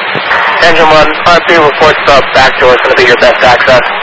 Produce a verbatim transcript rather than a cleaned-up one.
Engine one, R P reports the back door is going to be your best access.